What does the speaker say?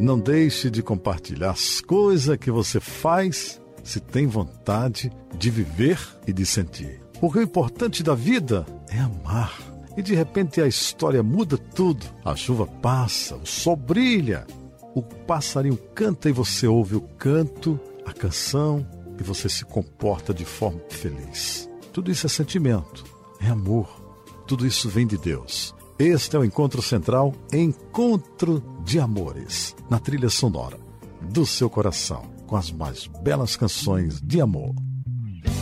Não deixe de compartilhar as coisas que você faz se tem vontade de viver e de sentir. Porque o importante da vida é amar. E de repente a história muda tudo. A chuva passa, o sol brilha, o passarinho canta e você ouve o canto, a canção, e você se comporta de forma feliz. Tudo isso é sentimento, é amor. Tudo isso vem de Deus. Este é o Encontro Central, Encontro de Amores, na trilha sonora do seu coração, com as mais belas canções de amor.